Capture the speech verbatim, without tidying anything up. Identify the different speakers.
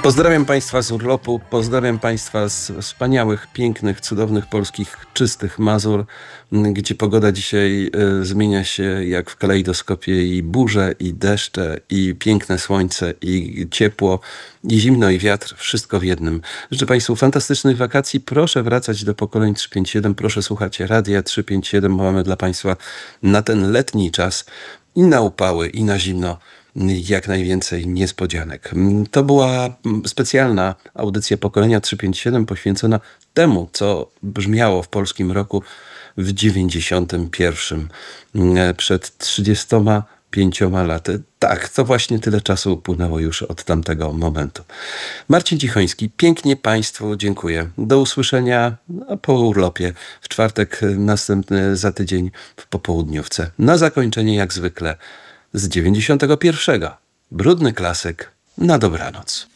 Speaker 1: Pozdrawiam Państwa z urlopu, pozdrawiam Państwa z wspaniałych, pięknych, cudownych polskich, czystych Mazur, gdzie pogoda dzisiaj y, zmienia się jak w kalejdoskopie, i burze, i deszcze, i piękne słońce, i ciepło, i zimno, i wiatr, wszystko w jednym. Życzę Państwu fantastycznych wakacji, proszę wracać do pokoleń trzysta pięćdziesiąt siedem, proszę słuchać radia trzysta pięćdziesiąt siedem, bo mamy dla Państwa na ten letni czas i na upały, i na zimno jak najwięcej niespodzianek. To była specjalna audycja pokolenia trzysta pięćdziesiąt siedem poświęcona temu, co brzmiało w polskim roku w dziewięćdziesiątym pierwszym, przed trzydziestoma pięcioma laty. Tak, to właśnie tyle czasu upłynęło już od tamtego momentu. Marcin Cichoński, pięknie Państwu dziękuję. Do usłyszenia no, po urlopie w czwartek następny za tydzień w popołudniówce. Na zakończenie jak zwykle z dziewięćdziesiątego pierwszego. Brudny klasyk. Na dobranoc.